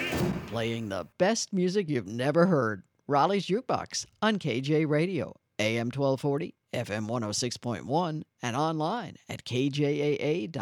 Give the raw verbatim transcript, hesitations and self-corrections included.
Playing the best music you've never heard. Raleigh's Jukebox on K J Radio, A M twelve forty, F M one oh six point one, and online at K J A A dot com.